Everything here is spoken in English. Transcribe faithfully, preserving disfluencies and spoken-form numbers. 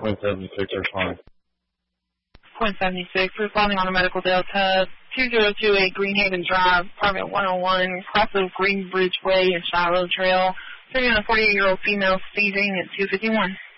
Point seventy-six, responding. Point seventy-six, responding on a medical Delta, two zero two eight Greenhaven Drive, apartment one oh one, cross of Greenbridge Way and Shiloh Trail. Treating a forty-eight-year-old female seizing at two fifty-one.